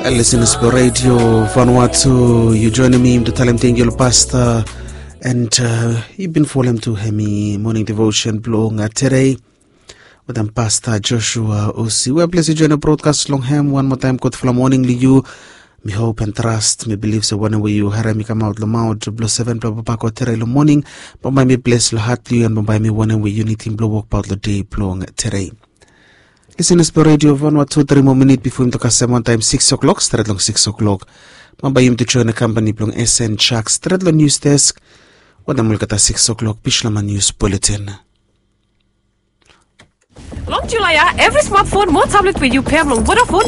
Listeners for Radio Vanuatu, you joining me in the Talentengiolo Pasta, and you've been following to Hemi morning devotion blog today with them Pastor Joshua Osi. Well, please join the broadcast long ham one more time. Good for morning to you. Me hope and trust, me believe so whenever you hear me come out the mouth, blow 7 blow back or today the morning, but by me bless the heart you and by me whenever you need him blow walk about the day blowing today. Listeners per Radio Vanuatu 3 more minutes before him to cast one time 6 o'clock, straight long 6 o'clock. Mabay him to join the company blong SN Chuck, straight long news desk, what the mulkata 6 o'clock, Pishlama News Bulletin. Long July, every smartphone, more tablet with you, Pamela, Vodafone.